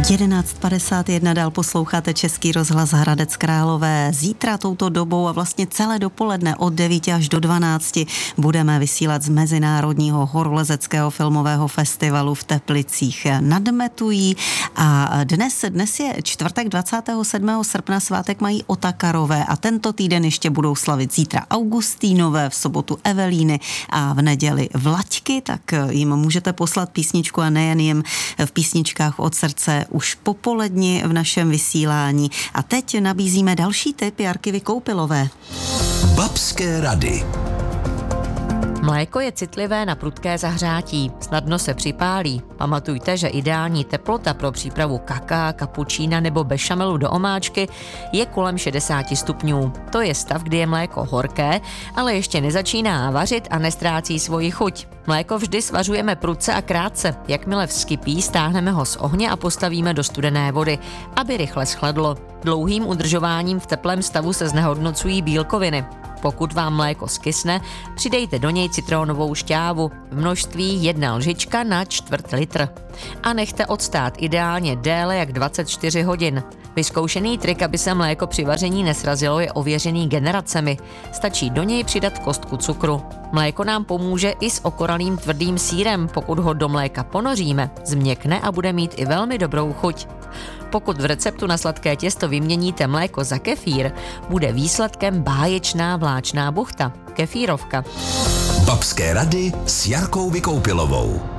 11:51 dál posloucháte Český rozhlas Hradec Králové. Zítra touto dobou a vlastně celé dopoledne od 9 až do 12 budeme vysílat z Mezinárodního horolezeckého filmového festivalu v Teplicích nad Metují. A dnes je čtvrtek 27. srpna, svátek mají Otakarové a tento týden ještě budou slavit zítra Augustínové, v sobotu Evelíny a v neděli Vlaďky, tak jim můžete poslat písničku a nejen jim v písničkách od srdce už popoledni v našem vysílání. A teď nabízíme další tip Jarky Vykoupilové. Babské rady. Mléko je citlivé na prudké zahřátí, snadno se připálí. Pamatujte, že ideální teplota pro přípravu kaká, kapučína nebo bešamelu do omáčky je kolem 60 stupňů. To je stav, kdy je mléko horké, ale ještě nezačíná vařit a nestrácí svoji chuť. Mléko vždy svařujeme prudce a krátce. Jakmile vzkypí, stáhneme ho z ohně a postavíme do studené vody, aby rychle schladlo. Dlouhým udržováním v teplém stavu se znehodnocují bílkoviny. Pokud vám mléko skysne, přidejte do něj citronovou šťávu v množství 1 lžička na čtvrt litr. A nechte odstát ideálně déle jak 24 hodin. Vyzkoušený trik, aby se mléko při vaření nesrazilo, je ověřený generacemi. Stačí do něj přidat kostku cukru. Mléko nám pomůže i s okoralým tvrdým sýrem, pokud ho do mléka ponoříme, změkne a bude mít i velmi dobrou chuť. Pokud v receptu na sladké těsto vyměníte mléko za kefír, bude výsledkem báječná vláčná buchta, kefírovka. Babské rady s Jarkou Vykoupilovou.